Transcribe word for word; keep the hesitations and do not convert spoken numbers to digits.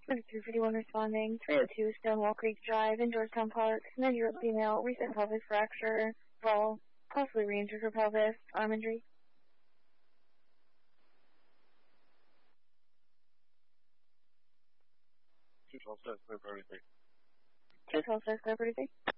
two fifty-one responding, three oh two Stonewall Creek Drive in Georgetown Park, ninety-year-old female, recent pelvic fracture, fall, possibly re-injured her pelvis, arm injury. two twelve says clear priority three. two twelve says clear priority three.